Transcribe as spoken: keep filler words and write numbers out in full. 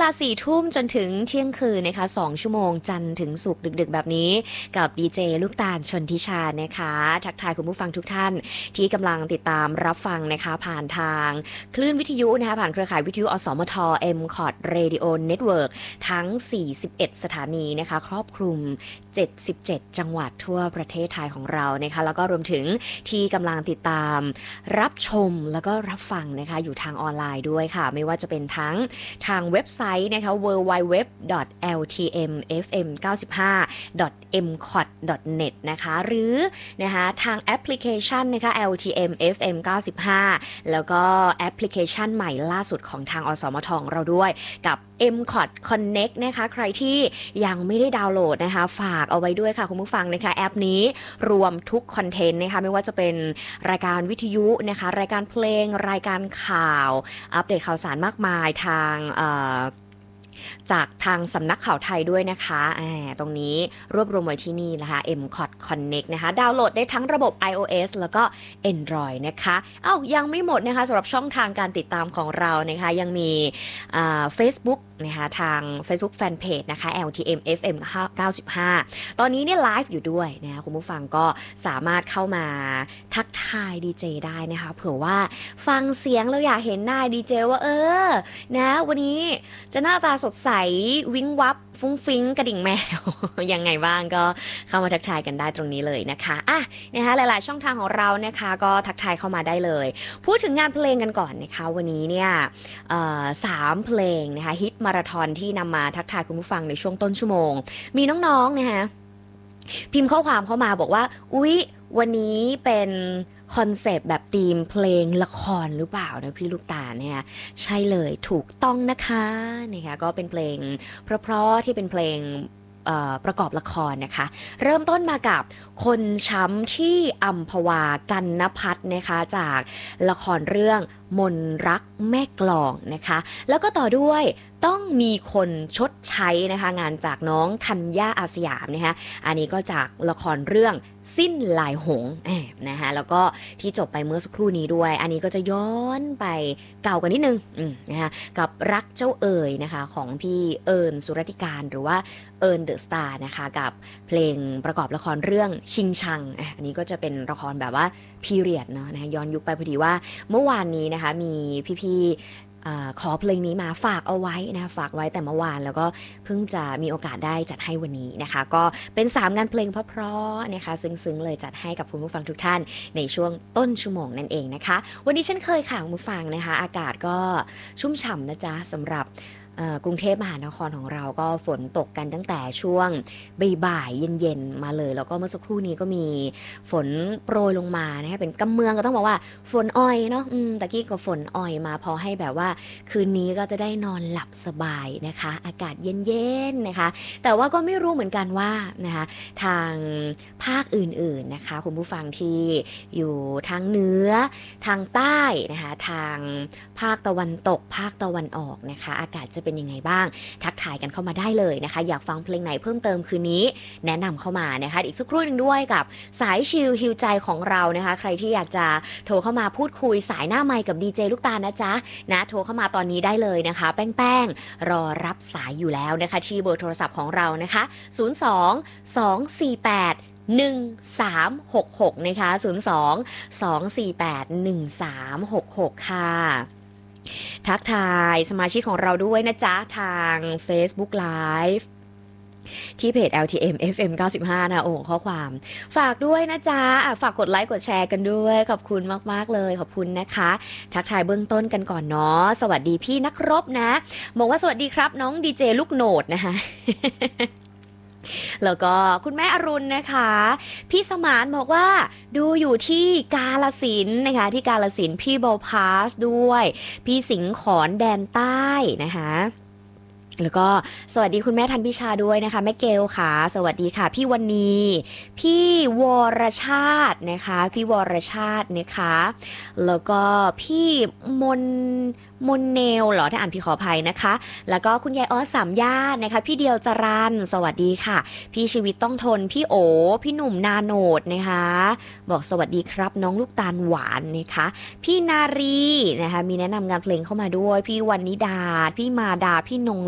าสี่ทุ่มจนถึงเที่ยงคืนนะคะสองชั่วโมงจันทร์ถึงศุกร์ดึกๆแบบนี้กับดีเจลูกตาลชนทิชานะคะทักทายคุณผู้ฟังทุกท่านที่กำลังติดตามรับฟังนะคะผ่านทางคลื่นวิทยุนะคะผ่านเครือข่ายวิทยุอสมท เอ็ม คอท Radio Network ทั้งสี่สิบเอ็ดสถานีนะคะครอบคลุมเจ็ดสิบเจ็ดจังหวัดทั่วประเทศไทยของเรานะคะแล้วก็รวมถึงที่กำลังติดตามรับชมแล้วก็รับฟังนะคะอยู่ทางออนไลน์ด้วยค่ะไม่ว่าจะเป็นทั้งทางเว็บไซต์นะคะ ดับเบิลยู ดับเบิลยู ดับเบิลยู ดอท แอล ที เอ็ม เอฟ เอ็ม เก้าสิบห้า ดอท เอ็ม คอท ดอท เน็ต นะคะหรือนะคะทางแอปพลิเคชันนะคะ แอล ที เอ็ม เอฟ เอ็ม เก้าสิบห้า แล้วก็แอปพลิเคชันใหม่ล่าสุดของทางอสมทของเราด้วยกับ เอ็ม คอท Connect นะคะใครที่ยังไม่ได้ดาวน์โหลดนะคะฝากเอาไว้ด้วยค่ะคุณผู้ฟังนะคะแอปนี้รวมทุกคอนเทนต์นะคะไม่ว่าจะเป็นรายการวิทยุนะคะรายการเพลงรายการข่าวอัปเดตข่าวสารมากมายทางจากทางสำนักข่าวไทยด้วยนะคะตรงนี้รวบรวมไว้ที่นี่นะคะ เอ็ม คอท Connect นะคะดาวน์โหลดได้ทั้งระบบ iOS แล้วก็ Android นะคะเอ้ายังไม่หมดนะคะสำหรับช่องทางการติดตามของเรานะคะยังมี Facebook นะคะทาง Facebook Fanpage นะคะ แอล ที เอ็ม เอฟ เอ็ม เก้าสิบห้าตอนนี้เนี่ยไลฟ์อยู่ด้วยนะคะคุณผู้ฟังก็สามารถเข้ามาทักทายดีเจได้นะคะเผื่อว่าฟังเสียงแล้วอยากเห็นหน้าดีเจว่าเออนะวันนี้จะหน้าตาสดใสวิ้งวับฟุ้งฟิ้งกระดิ่งแมว ยังไงบ้างก็เข้ามาทักทายกันได้ตรงนี้เลยนะคะอ่ะนะคะหลายๆช่องทางของเรานะคะก็ทักทายเข้ามาได้เลยพูดถึงงานเพลงกันก่อนนะคะวันนี้เนี่ยสามเพลงนะคะฮิตมาราธอนที่นำมาทักทายคุณผู้ฟังในช่วงต้นชั่วโมงมีน้องๆนะคะพิมพ์ข้อความเข้ามาบอกว่าอุ๊ยวันนี้เป็นคอนเซปต์แบบธีมเพลงละครหรือเปล่านะพี่ลูกตาเนี่ยใช่เลยถูกต้องนะคะนะคะก็เป็นเพลงเพราะๆที่เป็นเพลงประกอบละครนะคะเริ่มต้นมากับคนช้ำที่อัมพวากันณภัทรนะคะจากละครเรื่องมนรักแม่กลองนะคะแล้วก็ต่อด้วยต้องมีคนชดใช้นะคะงานจากน้องธัญญาอาสยามนะคะอันนี้ก็จากละครเรื่องสิ้นลายหงส์นะคะแล้วก็ที่จบไปเมื่อสักครู่นี้ด้วยอันนี้ก็จะย้อนไปเก่ากันนิดนึงนะคะกับรักเจ้าเอ๋ยนะคะของพี่เอิญสุรติการหรือว่าเอิญเดอะสตาร์นะคะกับเพลงประกอบละครเรื่องชิงชังอันนี้ก็จะเป็นละครแบบว่าพีเรียดเนาะนะคะย้อนยุคไปพอดีว่าเมื่อวานนี้นะคะมีพี่ๆขอเพลงนี้มาฝากเอาไว้นะฝากไว้แต่เมื่อวานแล้วก็เพิ่งจะมีโอกาสได้จัดให้วันนี้นะคะก็เป็นสามงานเพลงเพราะๆนะคะซึ้งๆเลยจัดให้กับคุณผู้ฟังทุกท่านในช่วงต้นชั่วโมงนั่นเองนะคะวันนี้เช่นเคยค่ะคุณผู้ฟังนะคะอากาศก็ชุ่มฉ่ำนะจ๊ะสำหรับกรุงเทพมหานครของเราก็ฝนตกกันตั้งแต่ช่วงบ่ายๆเย็นๆมาเลยแล้วก็เมื่อสักครู่นี้ก็มีฝนโปรยลงมานะคะเป็นกำเมืองก็ต้องบอกว่าฝนอ้อยเนาะอืมตะกี้ก็ฝนอ้อยมาพอให้แบบว่าคืนนี้ก็จะได้นอนหลับสบายนะคะอากาศเย็นๆนะคะแต่ว่าก็ไม่รู้เหมือนกันว่านะคะทางภาคอื่นๆนะคะคุณผู้ฟังที่อยู่ทางเหนือทางใต้นะคะทางภาคตะวันตกภาคตะวันออกนะคะอากาศจะเป็นยังไงบ้างทักทายกันเข้ามาได้เลยนะคะอยากฟังเพลงไหนเพิ่มเติมคืนนี้แนะนำเข้ามานะคะอีกสักครู่นึงด้วยกับสายชิลฮิวใจของเรานะคะใครที่อยากจะโทรเข้ามาพูดคุยสายหน้าไมค์กับดีเจลูกตาลนะจ๊ะนะโทรเข้ามาตอนนี้ได้เลยนะคะแป้งๆรอรับสายอยู่แล้วนะคะที่เบอร์โทรศัพท์ของเรานะคะศูนย์ สอง สอง สี่ แปด หนึ่ง สาม หก หกนะคะศูนย์ สอง สอง สี่ แปด หนึ่ง สาม หก หกค่ะทักทายสมาชิกของเราด้วยนะจ๊ะทาง Facebook Live ที่เพจ แอล ที เอ็ม เอฟ เอ็ม เก้าสิบห้านะโอ้ข้อความฝากด้วยนะจ๊ะฝากกดไลค์กดแชร์กันด้วยขอบคุณมากๆเลยขอบคุณนะคะทักทายเบื้องต้นกันก่อนเนาะสวัสดีพี่นักรบนะบอกว่าสวัสดีครับน้องดีเจลูกโหนดนะคะ แล้วก็คุณแม่อรุณนะคะพี่สมานบอกว่าดูอยู่ที่กาฬสินธุ์นะคะที่กาฬสินธุ์พี่โบพาสด้วยพี่สิงห์ขอนแดนใต้นะคะแล้วก็สวัสดีคุณแม่ทันพิชาด้วยนะคะแม่เกลค่ะสวัสดีค่ะพี่วันนีพี่วรชาตินะคะพี่วรชาตินะคะแล้วก็พี่มนมนเนลเหรอถ้าอ่านพี่ขออภัยนะคะแล้วก็คุณยายออสสามย่านนะคะพี่เดียวจรันสวัสดีค่ะพี่ชีวิตต้องทนพี่โอพี่หนุ่มนาโนดนะคะบอกสวัสดีครับน้องลูกตาลหวานนะคะพี่นารีนะคะมีแนะนำงานเพลงเข้ามาด้วยพี่วันนิดาพี่มาดาพี่นง